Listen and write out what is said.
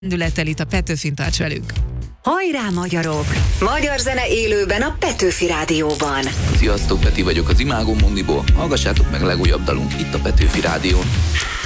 Lendülettel itt a Petőfin, tarts velünk! Hajrá, magyarok! Magyar zene élőben a Petőfi Rádióban. Sziasztok, Peti vagyok az Imágo Mondiból. Hallgassátok meg a legújabb dalunk itt a Petőfi Rádión.